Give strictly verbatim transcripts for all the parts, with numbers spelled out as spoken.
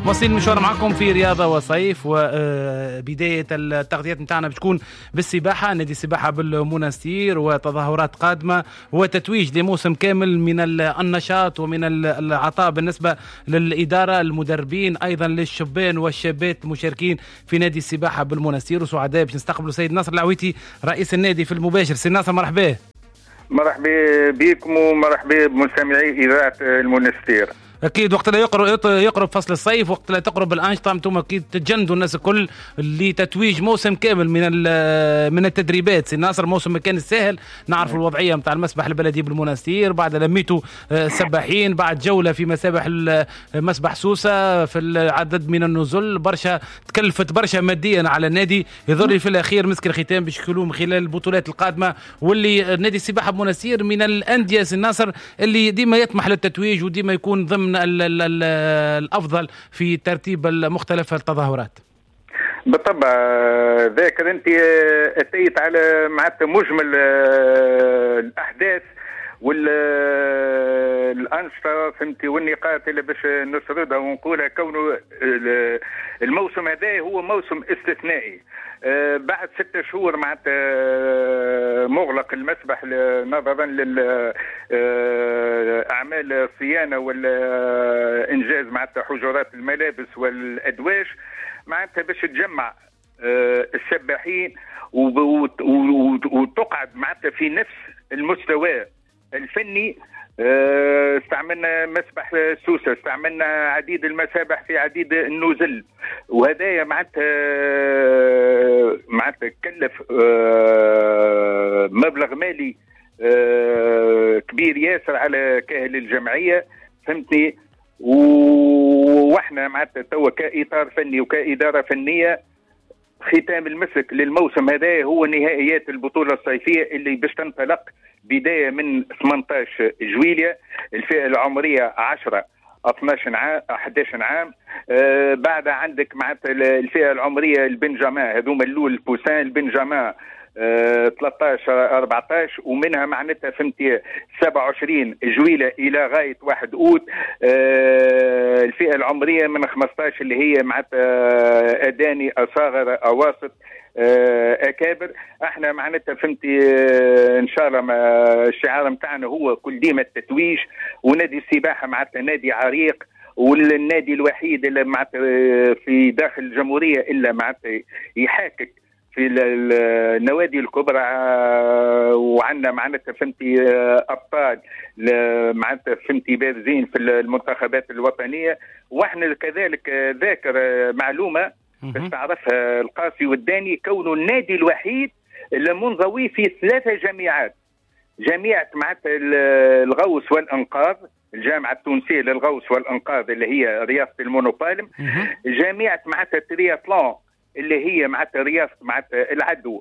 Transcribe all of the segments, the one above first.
واصلين المشوار معكم في رياضة وصيف، وبداية التغطيات نتاعنا بتكون بالسباحة. نادي السباحة بالمنستير وتظاهرات قادمة وتتويج لموسم كامل من النشاط ومن العطاء بالنسبة للإدارة، المدربين، أيضا للشبان والشابات المشاركين في نادي السباحة بالمنستير. وسعداء باش نستقبلوا سيد ناصر العويتي رئيس النادي في المباشر. سيد ناصر مرحبا. مرحبا بكم ومرحبا بمستمعي إذاعة المنستير. اكيد وقت لا يقرب يقرب فصل الصيف، وقت لا تقرب الانشطه انتم اكيد تتجندوا الناس الكل لتتويج موسم كامل من من التدريبات. سي ناصر موسم ما كان سهل، نعرف الوضعيه نتاع المسبح البلدي بالمنستير، بعد لميتوا سباحين، بعد جوله في مسابح مسبح سوسه في العدد من النزل، برشا تكلفت برشا ماديا على النادي. يظل في الاخير مسك الختام باش يكونوا من خلال البطولات القادمه، واللي نادي السباحه بالمنستير من الانديه سي ناصر اللي ديما يطمح للتتويج وديما يكون ضمن ال ال ال الأفضل في ترتيب مختلف التظاهرات. بالطبع ذاكر أنت أتيت على معناتها مجمل الأحداث والأنشطة فهمتي والنقاط اللي باش نسردها ونقولها. كونه الموسم هذا هو موسم استثنائي بعد ستة شهور معناتها مغلق المسبح نظرا للأعمال الصيانة والإنجاز معناتها حجرات الملابس والأدواج، معناتها باش تجمع السباحين وتقعد معناتها في نفس المستوى الفني. استعملنا مسبح سوسة، استعملنا عديد المسابح في عديد النزل، وهذا معناتها معناتها كلف مبلغ مالي كبير ياسر على كاهل الجمعية فهمتني. واحنا معناتها توا كإطار فني وكإدارة فنية ختام المسك للموسم هذا هو نهائيات البطولة الصيفية اللي باش تنطلق بداية من ثمانية عشر جويلية، الفئة العمرية عشرة اثناش عام احد عشر عام. آه بعد عندك معناتها الفئة العمرية البنجامان، هذوما اللول البوسان البنجامان آه ثلاثة عشر أربعة عشر، ومنها معناتها فهمتي سبعة وعشرين جويلة الى غاية واحد اوت. آه الفئة العمرية من خمسة عشر اللي هي معناتها اداني اصاغر اواسط اكابر. احنا معناتها فهمتي ان شاء الله الشعار نتاعنا هو كل ديما التتويج، ونادي السباحه معناتها نادي عريق، والنادي الوحيد اللي معناتها في داخل الجمهوريه الا معناتها يحاكك في النوادي الكبرى، وعندنا معناتها فهمتي ابطال معناتها فهمتي بارزين في المنتخبات الوطنيه. واحنا كذلك ذاكر معلومه بس تعرفها القاسي والداني، كونه النادي الوحيد اللي منضوي في ثلاثة جامعات، جامعة معناتها الغوص والإنقاذ، الجامعة التونسية للغوص والإنقاذ اللي هي رياضة المونوبالم، جامعة معناتها الترياثلون اللي هي معناتها رياضة معناتها العدو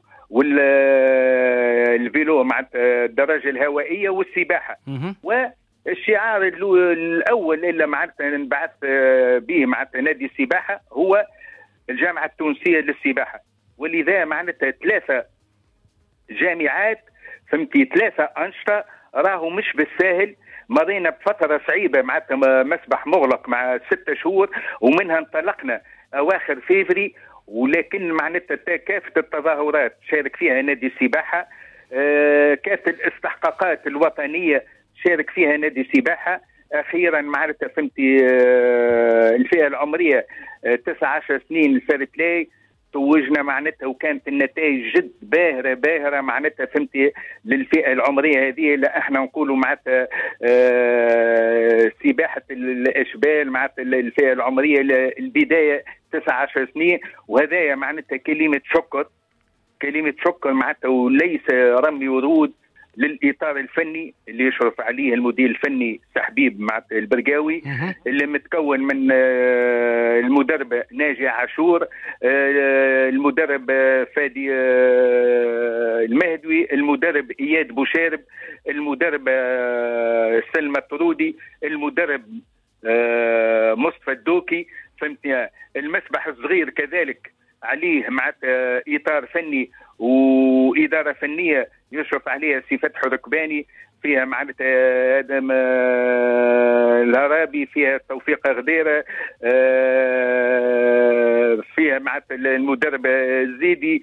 والفيلو معناتها الدراجة الهوائية والسباحة. والشعار الأول اللي معناتها نبعث به معناتها نادي السباحة هو الجامعة التونسية للسباحة، ولذا معناتها ثلاثة جامعات فهمتي ثلاثة أنشطة راهو مش بالساهل. مرينا بفترة صعيبة معناتها مسبح مغلق مع ستة شهور، ومنها انطلقنا أواخر فيفري، ولكن معناتها كافة التظاهرات شارك فيها نادي السباحة، كافة الاستحقاقات الوطنية شارك فيها نادي السباحة. اخيرا معناتها فهمتي الفئه العمريه تسعة عشر سنين الفارتلاي توجنا معناتها، وكانت النتائج جد باهره باهره معناتها فهمتي للفئه العمريه هذه اللي احنا نقولوا معناتها سباحه الاشبال معناتها الفئه العمريه البدايه تسعة عشر سنين. وهذا معناتها كلمه شكر، كلمه شكر معناتها وليس رمي ورود للإطار الفني اللي يشرف عليه المدير الفني سحبيب مع البرقاوي، اللي متكون من المدرب ناجي عاشور، المدرب فادي المهدوي، المدرب إياد بوشارب، المدرب سلمى الطرودي، المدرب مصطفى الدوكي فهمتني. المسبح الصغير كذلك عليه معناتها إطار فني وإدارة فنية يشرف عليها سي فتحي ركباني، فيها معناتها ادم الهرابي، فيها توفيق غديره، فيها مع المدرب الزيدي،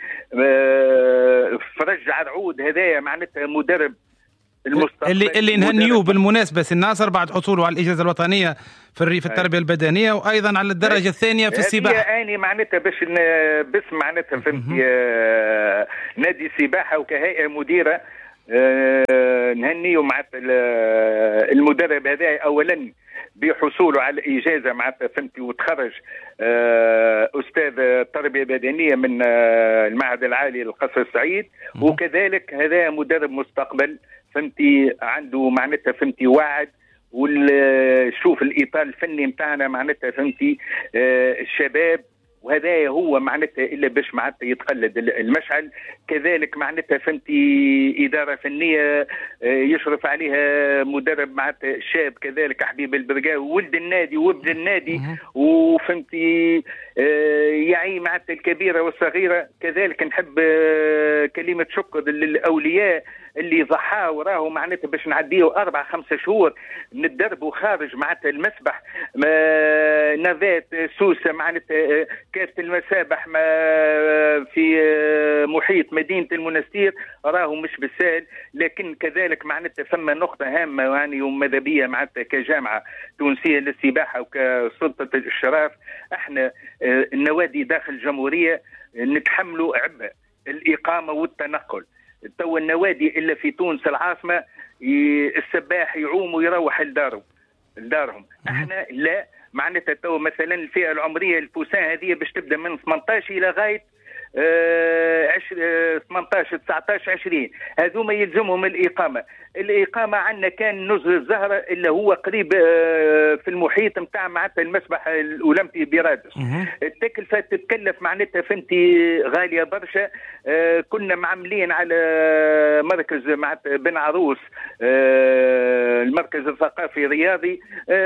فرج عرعود هذايا معناتها مدرب المستقبل اللي اللي نهنيوه بالمناسبه سي الناصر بعد حصوله على الاجازه الوطنيه في الريف التربيه البدنيه، وايضا على الدرجه الثانيه في السباحه. اني معناتها باش باسم معناتها فهمتي نادي السباحه وكهيئه مديره نهنيو مع المدرب هذا اولا بحصوله على اجازه معناتها فهمتي، وتخرج استاذ تربيه بدنيه من المعهد العالي للقصر السعيد، وكذلك هذا مدرب مستقبل فهمتي، عنده معناتها فهمتي وعد، ونشوف الاطار الفني نتاعنا معناتها فهمتي الشباب، وهذا هو معناتها الا باش معناتها يتقلد المشعل. كذلك معناتها فهمتي اداره فنيه يشرف عليها مدرب معناتها شاب كذلك حبيب البرقاوي، ولد النادي وابن النادي، وفهمتي يعي معناتها الكبيره والصغيره. كذلك نحب كلمه شكر للاولياء اللي ضحى وراه معناتها باش نعديه اربع خمسة شهور ندربوا خارج معناتها المسبح، نافات سوسه معناتها كافه المسابح في محيط مدينه المنستير، راهو مش بالسهل. لكن كذلك معناتها ثم نقطه هامه يعني وماذا بيا معناتها كجامعه تونسيه للسباحه وكسلطه الاشراف، احنا النوادي داخل الجمهوريه نتحملوا عبء الاقامه والتنقل. تو النوادي الا في تونس العاصمه السباح يعوم ويروح لداره لدارهم، احنا لا معناتها تو مثلا الفئه العمريه الفوسان هذه باش تبدا من ثمانية عشر الى غايه ثمانية عشر تسعة عشر عشرين، هذوما يلزمهم الاقامه. الاقامه عندنا كان نزل الزهره اللي هو قريب في المحيط نتاع معناتها المسبح الاولمبي برادس، التكلفه تتكلف معناتها فهمتي غاليه برشا. كنا معملين على مركز معناتها بن عروس المركز الثقافي الرياضي،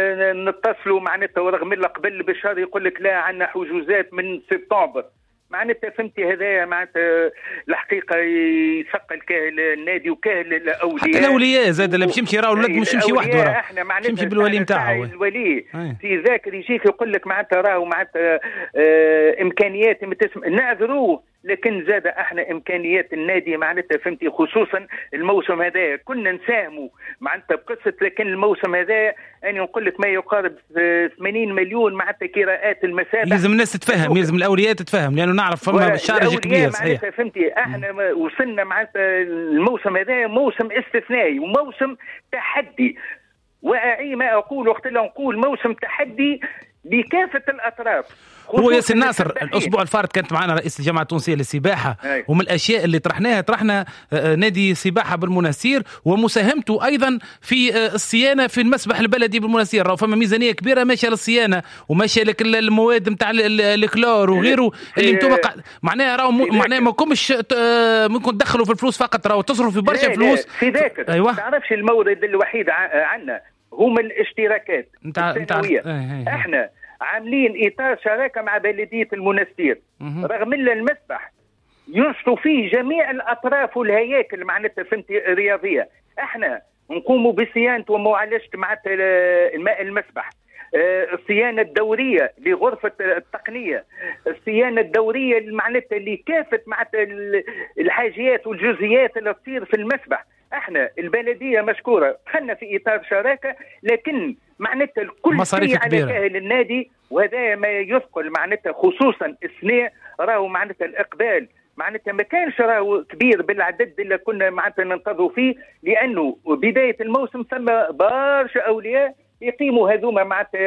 نتصلوا معناتها ورغم اللي قبل بشهر يقول لك لا عندنا حجوزات من سبتمبر، معناتها فهمتي هذايا معناتها الحقيقه يثقل كاهل النادي وكاهل الاولياء، حتى الاولياء زاد اللي باش يمشي راهو الولد مش يمشي وحده، راه احنا معناتها يمشي بالولي نتاعو. الولي في ذاكر يجيك يقول لك معناتها راهو معناتها اه امكانيات نعذروه، لكن زاد احنا امكانيات النادي معناتها فهمتي خصوصا الموسم هذا كنا نساهموا معناتها بقصه، لكن الموسم هذا انا نقول لك ما يقارب ثمانين مليون معناتها قراءات المسابح. لازم الناس تتفهم، لازم الاولياء تتفهم، لانه نعرف فما شارج كبير صحيح معناتها فهمتي. احنا وصلنا معناتها الموسم هذا موسم استثنائي وموسم تحدي، واعي ما اقول وقت لا نقول موسم تحدي لكافه الاطراف. هو ياسر ناصر الاسبوع الفارط كانت معنا رئيس الجامعه التونسيه للسباحه، ومن الاشياء اللي طرحناها طرحنا نادي سباحه بالمنستير ومساهمته ايضا في الصيانه في المسبح البلدي بالمنستير. راهو فما ميزانيه كبيره ماشيه للصيانه وماشيه لك المواد نتاع الكلور وغيره اللي انتم معناها راهو معناها ما كومش ممكن تدخلوا في الفلوس فقط، راهو تصرفوا في برشا فلوس في ذاك. أيوة. تعرفش المورد الوحيد عندنا هما الاشتراكات السنويه. احنا عاملين اطار شراكه مع بلديه المنستير، رغم ان المسبح ينشطوا فيه جميع الاطراف والهياكل معناتها فهمتي الرياضيه، احنا نقوموا بصيانه ومعالجه معناتها الماء المسبح، الصيانه الدوريه لغرفه التقنيه، الصيانه الدوريه معناتها لكافه معناتها الحاجيات والجزئيات اللي تصير في المسبح. احنا البلديه مشكوره دخلنا في اطار شراكه، لكن معناتها الكل شيء على كاهل النادي، وهذا ما يثقل معناتها خصوصا السنه راهو معناتها الاقبال معناتها ما كانش راهو كبير بالعدد اللي كنا معناتها ننتظروا فيه، لانه بدايه الموسم ثم برشا اولياء يقيموا هذوما معناتها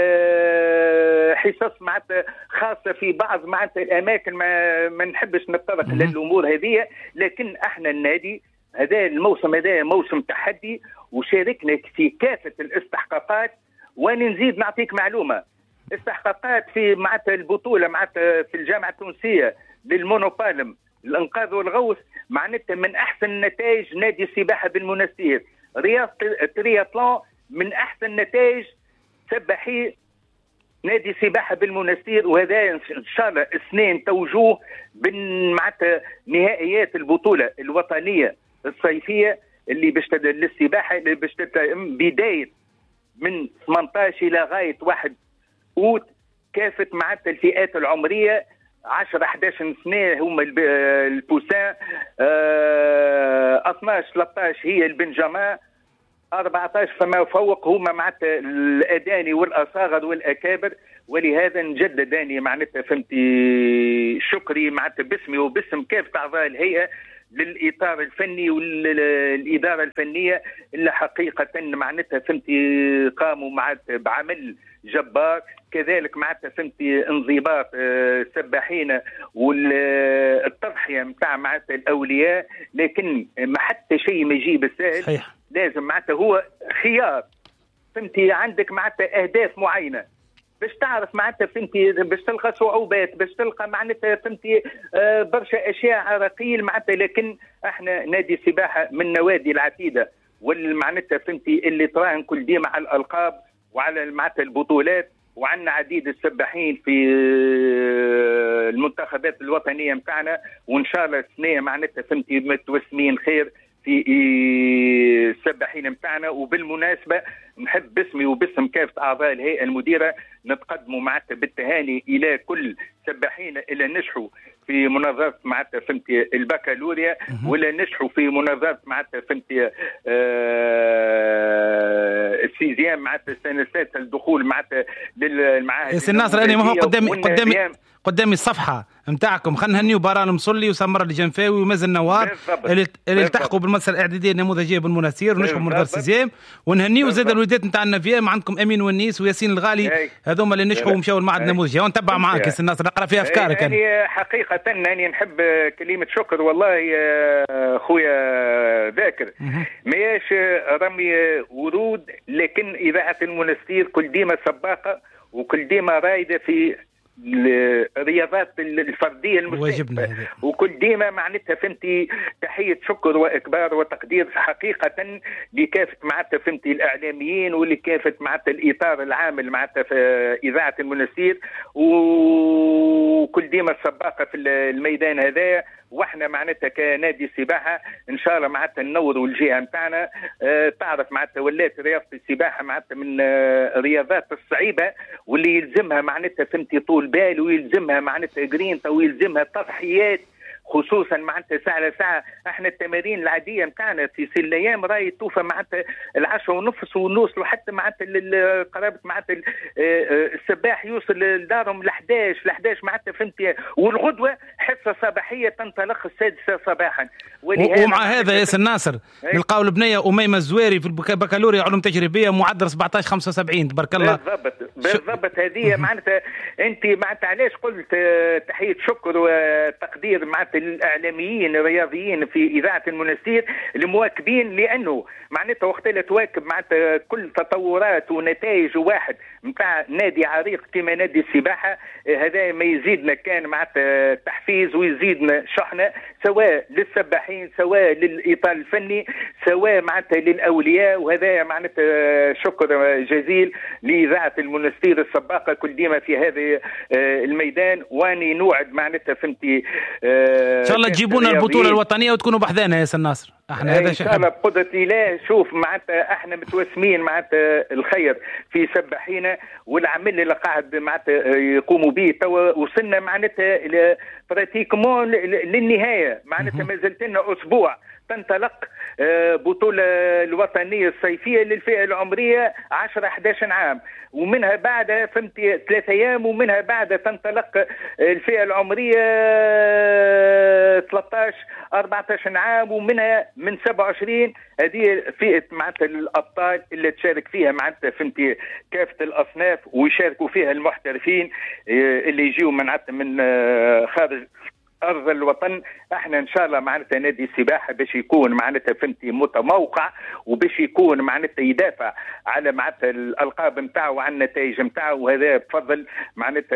حصص معناتها خاصه في بعض معناتها الاماكن، ما, ما نحبش نتطرق للامور هذه. لكن احنا النادي هذا الموسم هذا موسم تحدي، وشاركنا في كافه الاستحقاقات. وانا نزيد نعطيك معلومه، استحقاقات في معناتها البطوله معناتها في الجامعه التونسيه للمونوبالم الانقاذ والغوص معناتها من احسن نتائج نادي السباحه بالمنستير، رياضه الترياطلون من احسن نتائج سباحي نادي السباحه بالمنستير. وهذا ان شاء الله اثنين توجوه معناتها نهائيات البطوله الوطنيه الصيفيه اللي باش للسباحه اللي باش تتم بدايه من ثمانية عشر الى غايه واحد اوت كافه معناتها الفئات العمريه عشرة إحدى عشر سنه هما البوسان، اثناش ثلاثة عشر هي البنجمان، أربعة عشر فما فوق هما معناتها الاداني والاصاغر والاكابر. ولهذا نجدد اني معناتها فهمتي شكري معناتها باسمي وباسم كافه اعضاء الهيئه للاطار الفني والاداره الفنيه اللي حقيقه معناتها فهمتي قاموا معناتها بعمل جبار. كذلك معناتها فهمتي انضباط السباحين والتضحيه نتاع معناتها الاولياء، لكن ما حتى شيء ما يجي بالسهل. صحيح. لازم معناتها هو خيار فهمتي، عندك معناتها اهداف معينه باش تعرف معناتها فهمتي، باش تلقى صعوبات، باش تلقى معناتها فهمتي آه برشا اشياء عراقيل معناتها. لكن احنا نادي السباحه من النوادي العتيده والمعناتها فهمتي اللي تراهن كل ديما على الالقاب وعلى معناتها البطولات، وعندنا عديد السباحين في المنتخبات الوطنيه نتاعنا، وان شاء الله السنه معناتها فهمتي متوسمين خير في السباحين نتاعنا. وبالمناسبه نحب باسمي وباسم كافه اعضاء الهيئه المديره نتقدموا معناتها بالتهاني الى كل سباحين اللي نجحوا في مناظره معناتها فهمتي البكالوريا، ولا نجحوا في مناظره معناتها فهمتي آه السيزيام معناتها السنه السادسه الدخول معناتها للمعاهد. سي ناصر انا ما هو قدامي قدامي قدامي الصفحه نتاعكم، خلينا نهنيو برانا مصلي وسمر الجنفاوي ومازن نوار اللي التحقوا بالمدرسه الاعداديه النموذجيه بالمناسير ونجحوا من مدرسه سيزيام، ونهنيو زاد الوليدات نتاع النفيام عندكم امين والنيس وياسين الغالي هذوما اللي نجحوا ومشاو المعهد النموذجي. ونتبع معاك يا سي ناصر نقرا فيها افكارك. يعني حقيقه اني نحب كلمه شكر والله يا خويا ذاكر، ماهيش رمي ورود، لكن اذاعه المنستير كل ديما سباقه وكل ديما رايده في الرياضات الفرديه المستهدفه، وكل ديما معناتها فهمتي تحيه شكر واكبار وتقدير حقيقه لكافه معناتها فهمتي الاعلاميين ولكافه معناتها الاطار العام معناتها في اذاعه المنستير، وكل ديما السباقه في الميدان هذا. واحنا معناتها كنادي السباحه ان شاء الله معناتها ننوروا الجهه نتاعنا. اه تعرف معناتها ولات رياضه السباحه معناتها من الرياضات اه الصعيبه واللي يلزمها معناتها فهمتي طول بال، ويلزمها معناتها جرينتا، ويلزمها تضحيات، خصوصا معناتها ساعه لساعه. احنا التمارين العاديه نتاعنا في سي الايام راهي توفى معناتها العشرة ونص ونوصلوا حتى معناتها قرابه معناتها السباح يوصل لدارهم ل احداش ل احداش معناتها فهمتي، والغدوه حصه صباحيه تنطلق السادسه صباحا. ومع هذا يا سي ناصر نلقاو البنيه اميمه الزويري في البكالوريا علوم تجريبيه معدل سبعطاش خمسة وسبعين تبارك الله. بالضبط بالضبط هذه معناتها انت معناتها علاش قلت تحيه شكر وتقدير معناتها للاعلاميين الرياضيين في اذاعه المنستير المواكبين، لانه معناتها وقت اللي تواكب معناتها كل تطورات ونتائج واحد نتاع نادي عريق كما نادي السباحه، هذا ما يزيدنا كان معناتها تحفيز ويزيدنا شحنه سواء للسباحين سواء للاطار الفني سواء معناتها للاولياء. وهذا معناتها شكر جزيل لاذاعه المنستير السباقه كل ديما في هذا الميدان. واني نوعد معناتها فهمتي ان شاء الله تجيبونا البطوله الوطنيه وتكونوا بحذانا يا سي ناصر. احنا هذا ان شاء الله بقدره الله. شوف معناتها احنا متوسمين معناتها الخير في سباحينا، والعمل اللي قاعد معناتها يقوموا به توا وصلنا معناتها براتيكمون للنهايه. معناتها ما زلت لنا اسبوع تنطلق بطولة الوطنية الصيفية للفئة العمرية عشرة إحدى عشر عام، ومنها بعد فهمتي ثلاثة أيام، ومنها بعد تنطلق الفئة العمرية ثلاثة عشر أربعة عشر عام، ومنها من سبعة وعشرين هذه فئة معناتها الأبطال اللي تشارك فيها معناتها فهمتي كافة الأصناف، ويشاركوا فيها المحترفين اللي يجيوا معناتها من خارج أرض الوطن. احنا ان شاء الله معناتها نادي السباحه باش يكون معناتها فهمتي متموقع، وباش يكون معناتها يدافع على معناتها الالقاب نتاعو وعلى النتائج نتاعو، وهذا بفضل معناتها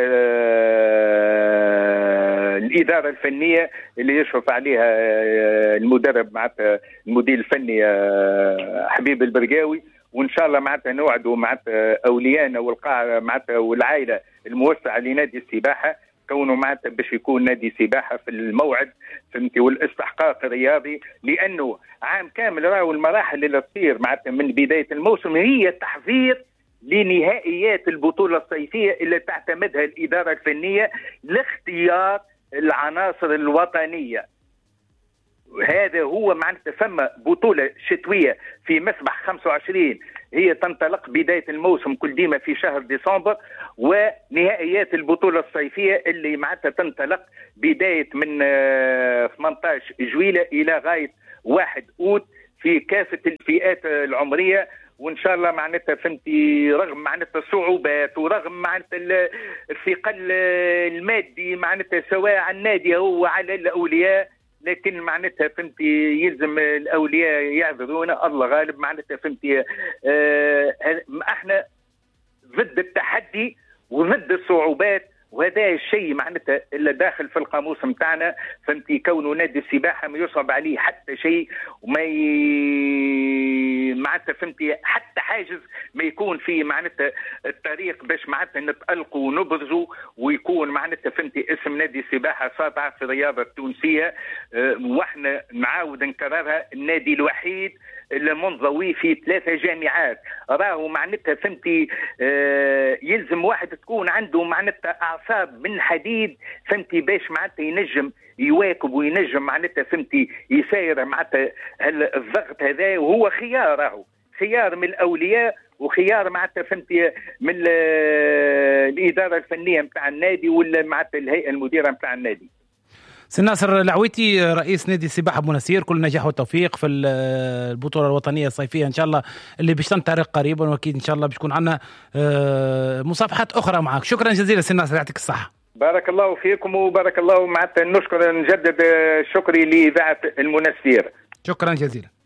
الاداره الفنيه اللي يشرف عليها المدرب معناتها المدير الفني حبيب البرقاوي. وان شاء الله معناتها نوعدوا معناتها اولياءنا والقاعه معناتها والعائله الموسعه لنادي السباحه كونه معناتها باش يكون نادي سباحه في الموعد فهمتي والاستحقاق الرياضي، لانه عام كامل راهو المراحل اللي تصير معناتها من بدايه الموسم هي تحضير لنهائيات البطوله الصيفيه اللي تعتمدها الاداره الفنيه لاختيار العناصر الوطنيه. هذا هو معناتها فما بطوله شتويه في مسبح خمسة وعشرين هي تنطلق بدايه الموسم كل ديما في شهر ديسمبر، ونهائيات البطوله الصيفيه اللي معناتها تنطلق بدايه من ثمانية عشر جويلة الى غايه واحد اوت في كافه الفئات العمريه. وان شاء الله معناتها فهمتي رغم معناتها الصعوبات ورغم معناتها الثقل المادي معناتها سواء على النادي او على الاولياء، لكن معناتها فهمتي يلزم الاولياء يعذرون الله غالب معناتها فهمتي. آه احنا ضد التحدي وضد الصعوبات، وهذا الشيء معناتها اللي داخل في القاموس نتاعنا فهمتي. كونه نادي السباحه ما يصعب عليه حتى شيء وما ي... معناتها فهمتي حتى حاجز ما يكون في معناتها الطريق باش معناتها نتألقوا ونبرزوا ويكون معناتها فهمتي اسم نادي السباحه ساطع في الرياضه التونسيه. أه واحنا نعاود نكررها النادي الوحيد اللي منضوي في ثلاثه جامعات. راهو معناتها فهمتي أه يلزم واحد تكون عنده معناتها اعصاب من حديد فهمتي باش معناتها ينجم يواكب وينجم معناتها فهمتي يساير معناتها الضغط هذا، وهو خيار راهو خيار من الاولياء وخيار معناتها فهمتي من الاداره الفنيه نتاع النادي ولا معناتها الهيئه المديره نتاع النادي. سي ناصر العويتي رئيس نادي السباحه بونسير، كل نجاح والتوفيق في البطوله الوطنيه الصيفيه ان شاء الله اللي باش تنطلق قريبا، واكيد ان شاء الله باش تكون عندنا مصافحات اخرى معك. شكرا جزيلا سي ناصر، يعطيك الصحه. بارك الله فيكم وبارك الله معناتها نشكر نجدد شكري لاذاعه المنسير. شكرا جزيلا.